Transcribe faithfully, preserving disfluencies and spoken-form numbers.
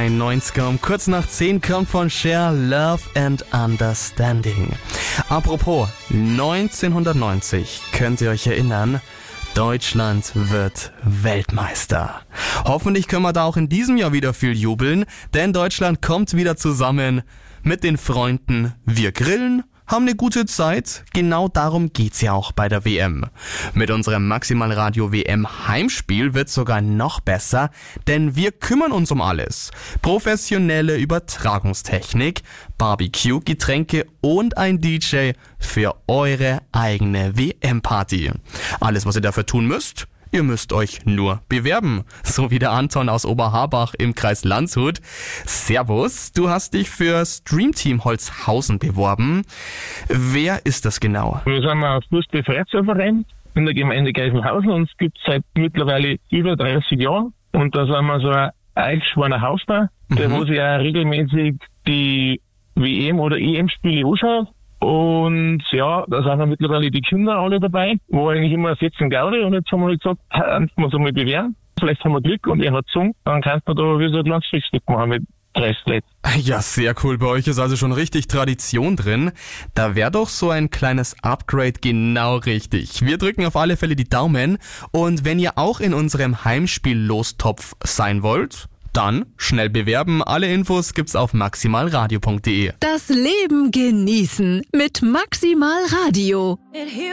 Ein neunziger um kurz nach zehn kommt von Cher, Love and Understanding. Apropos, neunzehnhundertneunzig, könnt ihr euch erinnern? Deutschland wird Weltmeister. Hoffentlich können wir da auch in diesem Jahr wieder viel jubeln, denn Deutschland kommt wieder zusammen mit den Freunden. Wir grillen, haben eine gute Zeit. Genau darum geht's ja auch bei der W M. Mit unserem Maximalradio W M Heimspiel wird's sogar noch besser, denn wir kümmern uns um alles. Professionelle Übertragungstechnik, Barbecue, Getränke und ein D J für eure eigene W M-Party. Alles, was ihr dafür tun müsst: ihr müsst euch nur bewerben. So wie der Anton aus Oberharbach im Kreis Landshut. Servus, du hast dich für Streamteam Holzhausen beworben. Wer ist das genau? Wir sind ein Fußball-Freizeitverein in der Gemeinde Geiselhausen und es gibt seit mittlerweile über dreißig Jahren. Und da sind wir so ein eingeschworener Hausbau, der Mhm. wo sich auch regelmäßig die W M- oder E M-Spiele anschaut. Und ja, da sind dann mittlerweile die Kinder alle dabei, wo eigentlich immer sitzen Gaudi, und jetzt haben wir gesagt, können wir uns einmal bewerben. Vielleicht haben wir Glück und er hat gesungen, dann kannst du da wieder so ein kleines Frühstück machen mit dreißig Leuten. Ja, sehr cool. Bei euch ist also schon richtig Tradition drin. Da wäre doch so ein kleines Upgrade genau richtig. Wir drücken auf alle Fälle die Daumen. Und wenn ihr auch in unserem Heimspiel-Lostopf sein wollt, dann schnell bewerben. Alle Infos gibt's auf maximalradio punkt de. Das Leben genießen mit Maximal Radio.